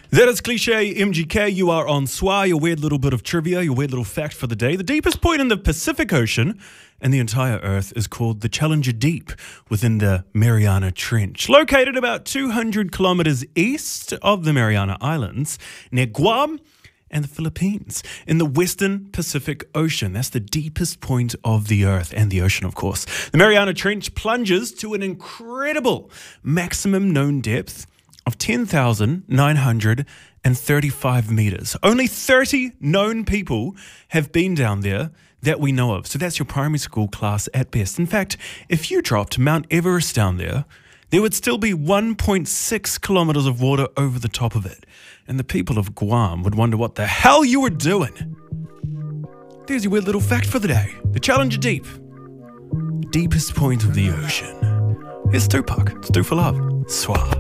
That is Cliche MGK. You are on SWA, your weird little bit of trivia, your weird little fact for the day. The deepest point in the Pacific Ocean and the entire Earth is called the Challenger Deep within the Mariana Trench. Located about 200 kilometers east of the Mariana Islands, near Guam and the Philippines, in the western Pacific Ocean. That's the deepest point of the Earth and the ocean, of course. The Mariana Trench plunges to an incredible maximum known depth of 10,935 meters. Only 30 known people have been down there that we know of. So that's your primary school class at best. In fact, if you dropped Mount Everest down there, there would still be 1.6 kilometers of water over the top of it. And the people of Guam would wonder what the hell you were doing. There's your weird little fact for the day. The Challenger Deep. The deepest point of the ocean. Here's Tupac. It's Do for Love. SWA.